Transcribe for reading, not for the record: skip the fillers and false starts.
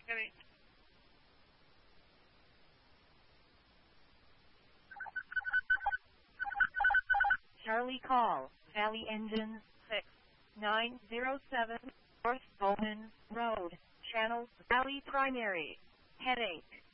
Headache. Charlie call, Valley Engine 6907, North Bowman Road, Channel Valley Primary. Headache.